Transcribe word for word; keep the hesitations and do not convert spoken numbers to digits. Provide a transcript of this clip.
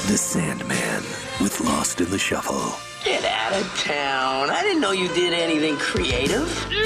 The Sandman with Lost in the Shuffle. Get out of town. I didn't know you did anything creative.